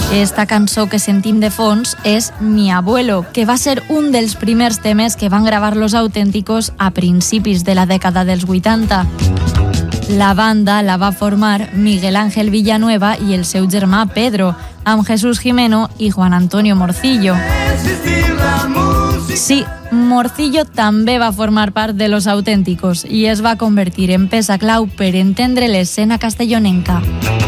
Esta cançó que sentim de fons és Mi abuelo, que va ser un dels primers temes que van gravar Los Auténticos a principis de la dècada dels 80. La banda la va formar Miguel Ángel Villanueva i el seu germà Pedro, amb Jesús Jimeno i Juan Antonio Morcillo. Sí, Morcillo també va formar part de Los Auténticos i es va convertir en peça clau per entendre l'escena castellonenca.